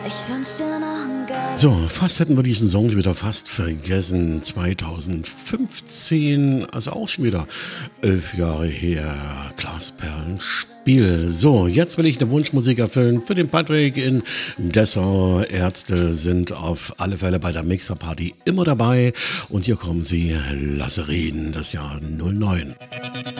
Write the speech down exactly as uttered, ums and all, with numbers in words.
Ich wünsch dir noch ein Geist. So, fast hätten wir diesen Song wieder fast vergessen. zweitausendfünfzehn, also auch schon wieder elf Jahre her. Glasperlenspiel. So, jetzt will ich eine Wunschmusik erfüllen für den Patrick in Dessau. Ärzte sind auf alle Fälle bei der Mixer-Party immer dabei. Und hier kommen sie, Lasse reden, das Jahr null neun.